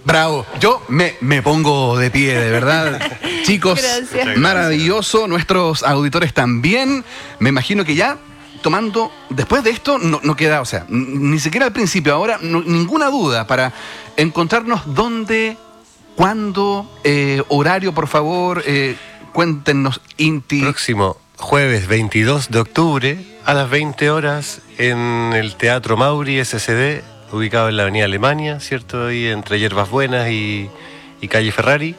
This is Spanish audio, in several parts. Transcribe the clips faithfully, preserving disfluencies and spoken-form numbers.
Bravo, yo me, me pongo de pie, de verdad. Chicos, Gracias. Maravilloso, nuestros auditores también. Me imagino que ya tomando, después de esto no, no queda, o sea, ni siquiera al principio, ahora no, ninguna duda para encontrarnos dónde, cuándo, eh, horario, por favor, eh, cuéntenos, Inti. Próximo jueves veintidós de octubre a las veinte horas en el Teatro Mauri S C D, ubicado en la Avenida Alemania, ¿cierto? Ahí entre Hierbas Buenas y, y Calle Ferrari.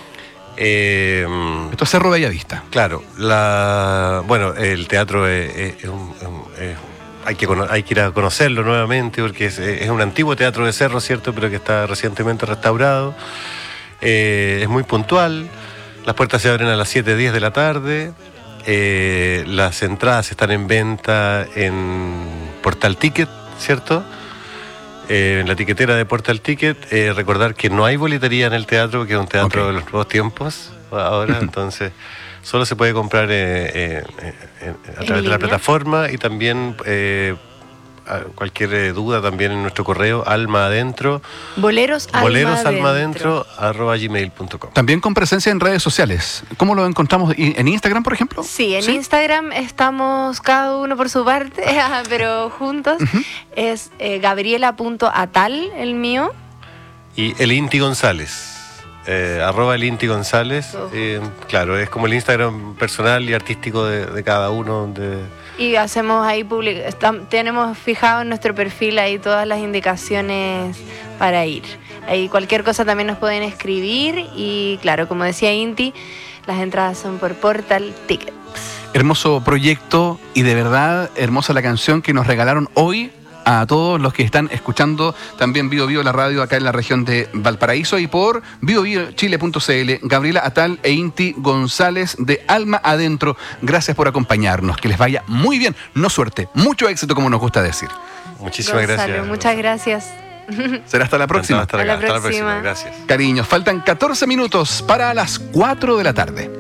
Eh, Esto es Cerro Bellavista. Claro, la, bueno, el teatro es, es, es un, es, hay, que, hay que ir a conocerlo nuevamente porque es, es un antiguo teatro de Cerro, ¿cierto? Pero que está recientemente restaurado. Eh, es muy puntual, las puertas se abren a las siete diez de la tarde. Eh, las entradas están en venta en Portal Ticket, ¿cierto? Eh, en la tiquetera de Portal Ticket. Eh, recordar que no hay boletería en el teatro, que es un teatro okay. de los nuevos tiempos ahora, entonces solo se puede comprar eh, eh, eh, a través de la plataforma y también eh, cualquier duda también en nuestro correo alma adentro boleros alma boleros alma adentro adentro arroba gmail punto com. También con presencia en redes sociales. ¿Cómo lo encontramos? ¿En Instagram, por ejemplo? Sí, en ¿Sí? Instagram estamos cada uno por su parte, pero juntos. Uh-huh. Es eh, gabriela punto atal, el mío. Y el Inti González. Eh, arroba el Inti González. Uh-huh. eh, claro, es como el Instagram personal y artístico de, de cada uno. De... Y hacemos ahí public... tenemos fijado en nuestro perfil ahí todas las indicaciones para ir. Ahí cualquier cosa también nos pueden escribir y claro, como decía Inti, las entradas son por Portal Tickets. Hermoso proyecto y de verdad hermosa la canción que nos regalaron hoy a todos los que están escuchando también Bio Bio la radio acá en la región de Valparaíso y por bio bio chile punto c l. Gabriela Atal e Inti González de Alma Adentro, gracias por acompañarnos, que les vaya muy bien, no suerte, mucho éxito como nos gusta decir. Muchísimas Gonzalo, gracias. Muchas gracias. Será hasta la próxima. Hasta, la, hasta la hasta la próxima. próxima, gracias. Cariños, faltan catorce minutos para las cuatro de la tarde.